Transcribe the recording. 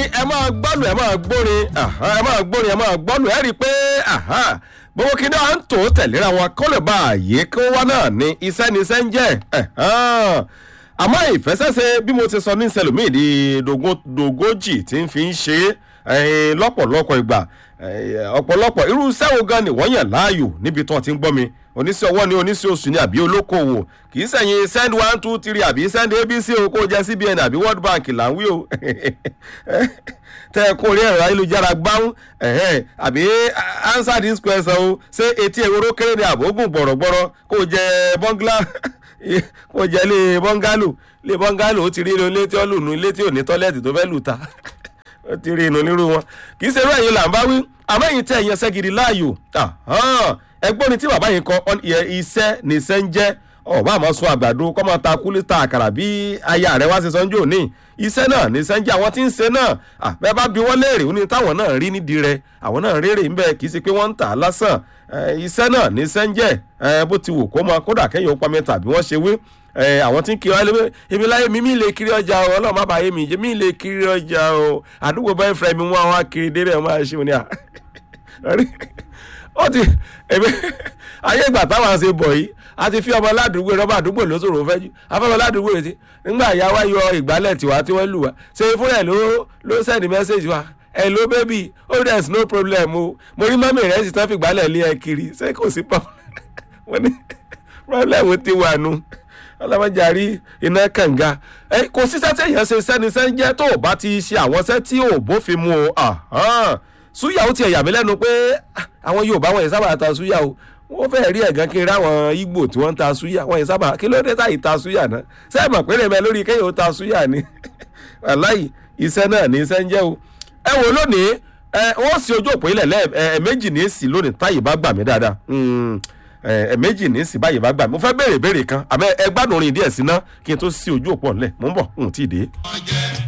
ẹ máa gbọ́lù ẹ máa gbórin ẹ máa gbórin ẹ máa gbọ́lù ẹ rí i pé gbogbo kí ni à ń tò tẹ̀léra wọn kó lè bá àyè kó wá náà ní iṣẹ́ ní iṣẹ́ ń jẹ́ àmọ́ ìfẹsẹ̀ṣe bí mo ti sọ ní sẹlómìn di dogójì tí ń fi ń ṣe lọ́pọ̀lọpọ̀ ìgbà ọ̀pọ̀lọpọ̀ irú sẹ́wọ̀n gan ni wọ́n yàn láàyò níbi tí wọ́n ti ń gbọ́ mi oníṣẹ́ ọwọ́ ni oníṣẹ́ oṣù ni àbí olókoòwò kì í sẹ́yìn send 1 2 3 àbí send abc o kó jẹ́ cbn àbí world bank là ń wí o tẹ́ ẹ kó rí ẹ̀rọ ayélujára gbáhùn àbí answer this question o ṣé etí ewúro kéré ni àbógùn gbọ̀rọ̀gbọ̀rọ̀ kó jẹ́ bọ́ngálà kó jẹ́ lé bọ́ngálò ó ti rí inú ilé tí ó lù nù ilé tí ò ní tọ́lẹ́ẹ̀tì tó fẹ́ lù ta ó ti rí inú nírú wọn kì í ṣe irú ẹ̀yin là ń bá wí àmọ́ ẹ̀yin tẹ́ ẹ̀yàn ṣẹ́gidi láàyò ẹgbọ́n ni tí bàbá yìí kọ iṣẹ́ nìṣẹ́ ń jẹ́ ọ̀bá àmọ́ sun àgbàdo kọ́ máa ta kúlítà àkàrà bí aya rẹ̀ wá ṣe sọ́njú òní iṣẹ́ náà nìṣẹ́ ń jẹ́ àwọn tí ń ṣe náà bẹ́ẹ̀ bá bí wọ́n léèrè ní táwọn náà rí nídìí rẹ̀ àwọn náà rérè ń bẹ́ẹ̀ kì í ṣe pé wọ́n ń tà á lásán iṣẹ́ náà nìṣẹ́ ń jẹ́ bó ti wù kó mọ kódà kẹ́yìn ó pamẹ́ tàbí wọ́n ṣe wí àwọn tí ń kiri ọlẹ́ èmi láyé mi lè kiri ọjà o ọlọ́run má bàa yé mi jẹ́ mi lè kiri ọjà o àdúgbò bẹ́ẹ̀ fẹ́ mi wọ́n á kiri débẹ̀ wọ́n á ṣe wọn ni ó ti èmi ayé ìgbà táwọn ṣe bọ̀ yìí a ti fi ọmọ ládùúgbò rọ́bà àdúgbò ló sọ̀rọ̀ fẹ́ jù afẹ́fẹ́ ládùúgbò rẹ̀ ti nígbà ìyá wa yọ ìgbálẹ̀ tiwa tí wọ́n lù wá ṣe fúnra ẹ̀ ló sẹ́ni mẹ́sẹ̀jì wa hello baby oh there is no problem o mo rí mọ́mì rẹ̀ sì tán fi ìgbálẹ̀ lé ẹ kiri ṣé kò sí problem ti wà nù ọlọ́mọdéjárí iná kànga kò sí sẹ́tẹ̀ yẹn ṣe sẹ́ni sẹ́ńjẹ́ tó o bá ti ṣe àwọn sẹ́ tí ò bófin mu o súyà ó ti ẹ̀yà mi lẹ́nu pé àwọn Yorùbá wọn yìí sábà ta súyà o wọ́n fẹ́ẹ́ rí ẹ̀gán kí n ráwọn Ìgbò tí wọ́n ń ta súyà wọ́n yìí sábà kí ló dé táyì ta súyà náà sẹ́ẹ̀ mọ̀ pé rèmẹ́ lórí kéèyàn ó ta súyà ni wàláhì iṣẹ́ náà ní iṣẹ́ ń jẹ́ o ẹ wò lónìí wọ́n sì ojú òpó ilẹ̀ ẹ̀ẹ̀mejì ní èsì lónìí táyì bá gbà mí dáadáa ẹ̀ẹ̀mejì ní èsì báyìí bá gbà mí mo fẹ́ béèrè kan àmọ́ ẹ gbádùn orin díẹ̀ sí ná kí n tó sí ojú òpó ńlẹ̀ mò ń bọ̀ n ò tí ì dé.